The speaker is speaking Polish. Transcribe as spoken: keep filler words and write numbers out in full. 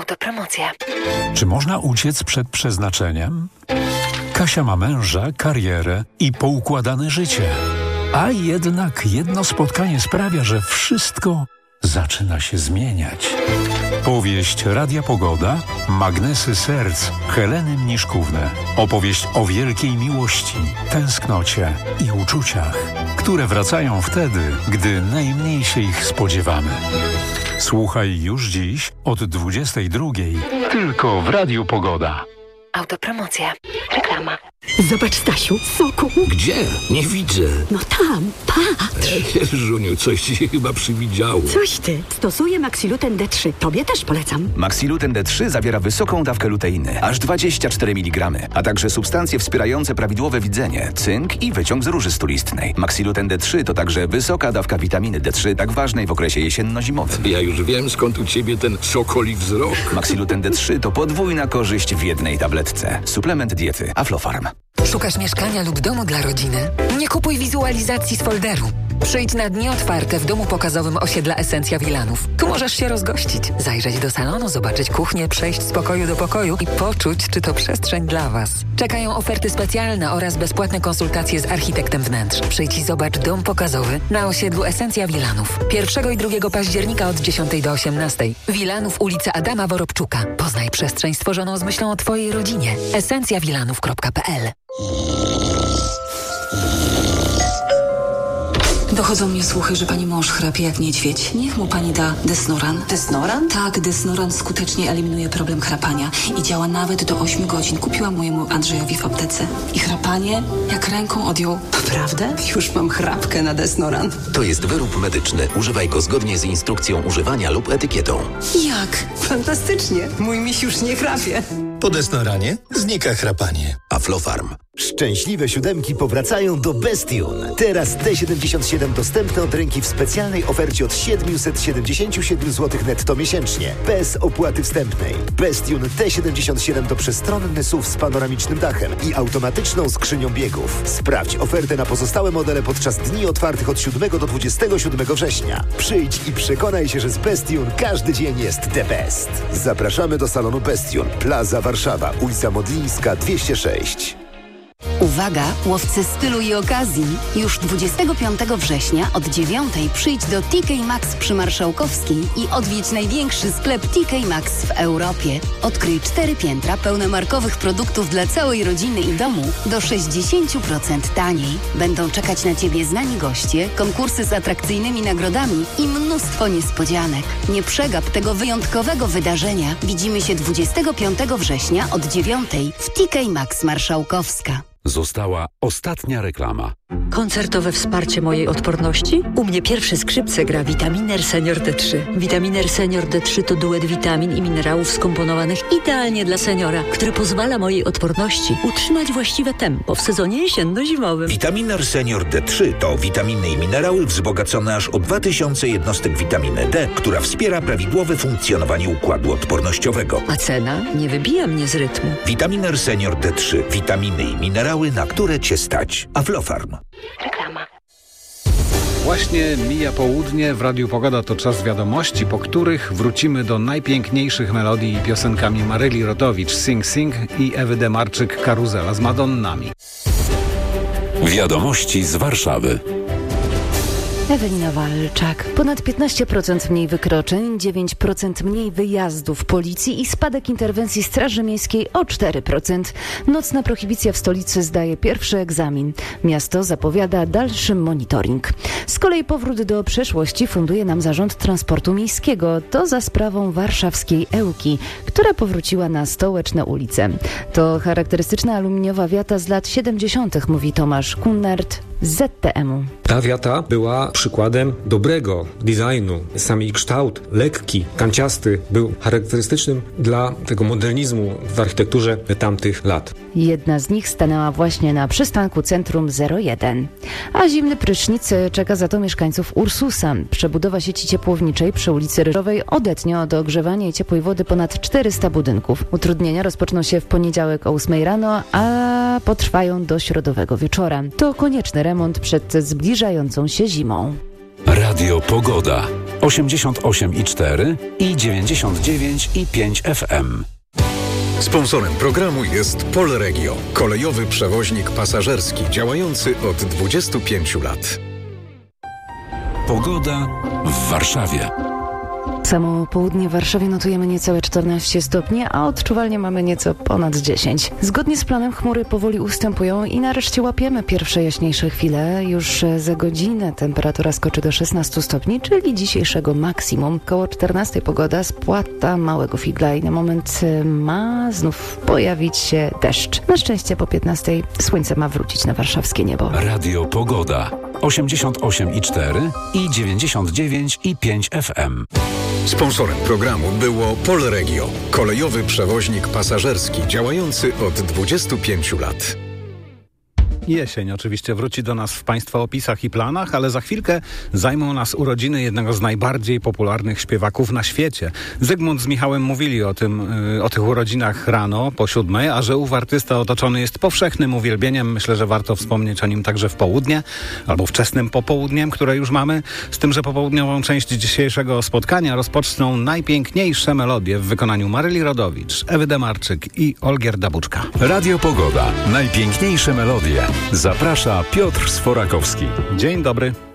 Autopromocja. Czy można uciec przed przeznaczeniem? Kasia ma męża, karierę i poukładane życie. A jednak jedno spotkanie sprawia, że wszystko zaczyna się zmieniać. Powieść Radia Pogoda, Magnesy Serc, Heleny Mniszkówny. Opowieść o wielkiej miłości, tęsknocie i uczuciach, które wracają wtedy, gdy najmniej się ich spodziewamy. Słuchaj już dziś od dwudziestej drugiej tylko w Radiu Pogoda. Autopromocja. Reklama. Zobacz, Stasiu, soku. Gdzie? Nie widzę. No tam, patrz. Żuniu, coś ci się chyba przywidziało. Coś ty. Stosuję Maxiluten D trzy. Tobie też polecam. Maxiluten D trzy zawiera wysoką dawkę luteiny, aż dwadzieścia cztery miligramy, a także substancje wspierające prawidłowe widzenie, cynk i wyciąg z róży stulistnej. Maxiluten D trzy to także wysoka dawka witaminy D trzy, tak ważnej w okresie jesienno-zimowym. Ja już wiem, skąd u ciebie ten sokoli wzrok. Maxiluten D trzy to podwójna korzyść w jednej tabletce. Suplement diety Aflofarm. Szukasz mieszkania lub domu dla rodziny? Nie kupuj wizualizacji z folderu. Przyjdź na dni otwarte w domu pokazowym osiedla Esencja Wilanów. Tu możesz się rozgościć, zajrzeć do salonu, zobaczyć kuchnię, przejść z pokoju do pokoju i poczuć, czy to przestrzeń dla Was. Czekają oferty specjalne oraz bezpłatne konsultacje z architektem wnętrz. Przyjdź i zobacz dom pokazowy na osiedlu Esencja Wilanów. pierwszego i drugiego października od dziesiątej do osiemnastej. Wilanów, ulica Adama Worobczuka. Poznaj przestrzeń stworzoną z myślą o Twojej rodzinie. esencja wilanów kropka p l. Dochodzą mnie słuchy, że pani mąż chrapie jak niedźwiedź. Niech mu pani da Desnoran. Desnoran? Tak, Desnoran skutecznie eliminuje problem chrapania i działa nawet do ośmiu godzin. Kupiłam mojemu Andrzejowi w aptece. I chrapanie jak ręką odjął. Naprawdę? Już mam chrapkę na Desnoran. To jest wyrób medyczny. Używaj go zgodnie z instrukcją używania lub etykietą. Jak? Fantastycznie. Mój miś już nie chrapie. Po Desnoranie znika chrapanie. Aflofarm. Szczęśliwe siódemki powracają do Bestion. Teraz T siedemdziesiąt siedem dostępne od ręki w specjalnej ofercie od siedemset siedemdziesiąt siedem złotych netto miesięcznie. Bez opłaty wstępnej. Bestion T siedemdziesiąt siedem to przestronny S U V z panoramicznym dachem i automatyczną skrzynią biegów. Sprawdź ofertę na pozostałe modele podczas dni otwartych od siódmego do dwudziestego siódmego września. Przyjdź i przekonaj się, że z Bestion każdy dzień jest the best. Zapraszamy do salonu Bestion. Plaza Warszawa, ulica Modlińska dwieście sześć. Uwaga, łowcy stylu i okazji! Już dwudziestego piątego września od dziewiątej przyjdź do T K Maxx przy Marszałkowskiej i odwiedź największy sklep T K Maxx w Europie. Odkryj cztery piętra pełne markowych produktów dla całej rodziny i domu do sześćdziesiąt procent taniej. Będą czekać na Ciebie znani goście, konkursy z atrakcyjnymi nagrodami i mnóstwo niespodzianek. Nie przegap tego wyjątkowego wydarzenia. Widzimy się dwudziestego piątego września od dziewiątej w T K Maxx Marszałkowska. Została ostatnia reklama. Koncertowe wsparcie mojej odporności? U mnie pierwsze skrzypce gra Vitaminer Senior D trzy. Vitaminer Senior D trzy to duet witamin i minerałów skomponowanych idealnie dla seniora, który pozwala mojej odporności utrzymać właściwe tempo w sezonie jesienno-zimowym. Vitaminer Senior D trzy to witaminy i minerały wzbogacone aż o dwa tysiące jednostek witaminy D, która wspiera prawidłowe funkcjonowanie układu odpornościowego. A cena nie wybija mnie z rytmu. Vitaminer Senior D trzy. Witaminy i minerały, na które Cię stać. Aflofarm. Reklama. Właśnie mija południe, w Radiu Pogoda to czas wiadomości, po których wrócimy do najpiękniejszych melodii i piosenkami Maryli Rodowicz, Sing Sing i Ewy Demarczyk, Karuzela z Madonnami. Wiadomości z Warszawy. Ewelina Walczak. Ponad piętnaście procent mniej wykroczeń, dziewięć procent mniej wyjazdów policji i spadek interwencji Straży Miejskiej o cztery procent. Nocna prohibicja w stolicy zdaje pierwszy egzamin. Miasto zapowiada dalszy monitoring. Z kolei powrót do przeszłości funduje nam Zarząd Transportu Miejskiego. To za sprawą warszawskiej Ełki, która powróciła na stołeczne ulice. To charakterystyczna aluminiowa wiata z lat siedemdziesiątych, mówi Tomasz Kunnert z Z T M-u. Ta wiata była przykładem dobrego designu. Sam jej kształt, lekki, kanciasty, był charakterystycznym dla tego modernizmu w architekturze tamtych lat. Jedna z nich stanęła właśnie na przystanku Centrum zero jeden. A zimny prysznic czeka za to mieszkańców Ursusa. Przebudowa sieci ciepłowniczej przy ulicy Ryżowej odetnie od ogrzewania i ciepłej wody ponad czterysta budynków. Utrudnienia rozpoczną się w poniedziałek o ósmej rano, a potrwają do środowego wieczora. To konieczny remont przed zbliżającą się zimą. Radio Pogoda. osiemdziesiąt osiem i cztery i dziewięćdziesiąt dziewięć i pięć F M. Sponsorem programu jest Polregio, kolejowy przewoźnik pasażerski działający od dwudziestu pięciu lat. Pogoda w Warszawie. Samo południe w Warszawie notujemy niecałe czternaście stopni, a odczuwalnie mamy nieco ponad dziesięć. Zgodnie z planem chmury powoli ustępują i nareszcie łapiemy pierwsze jaśniejsze chwile. Już za godzinę temperatura skoczy do szesnastu stopni, czyli dzisiejszego maksimum. Koło czternastej pogoda spłata małego figla i na moment ma znów pojawić się deszcz. Na szczęście po piętnastej słońce ma wrócić na warszawskie niebo. Radio Pogoda. osiemdziesiąt osiem i cztery i dziewięćdziesiąt dziewięć i pięć F M. Sponsorem programu było Polregio, kolejowy przewoźnik pasażerski działający od dwudziestu pięciu lat. Jesień oczywiście wróci do nas w Państwa opisach i planach, ale za chwilkę zajmą nas urodziny jednego z najbardziej popularnych śpiewaków na świecie. Zygmunt z Michałem mówili o tym, o tych urodzinach rano, po siódmej, a że ów artysta otoczony jest powszechnym uwielbieniem, myślę, że warto wspomnieć o nim także w południe, albo wczesnym popołudniem, które już mamy, z tym, że popołudniową część dzisiejszego spotkania rozpoczną najpiękniejsze melodie w wykonaniu Maryli Rodowicz, Ewy Demarczyk i Olgierda Buczka. Radio Pogoda. Najpiękniejsze melodie. Zaprasza Piotr Sforakowski. Dzień dobry.